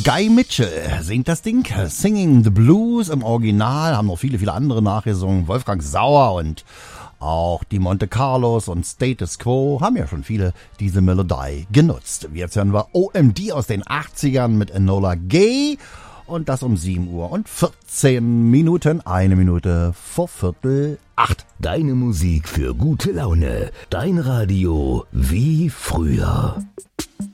Guy Mitchell singt das Ding, Singing the Blues im Original, haben noch viele, viele andere nachgesungen, Wolfgang Sauer und auch die Monte Carlos und Status Quo haben ja schon viele diese Melodie genutzt. Jetzt hören wir OMD aus den 80ern mit Enola Gay und das um 7:14, 1 Minute vor 7:45. Deine Musik für gute Laune, dein Radio wie früher.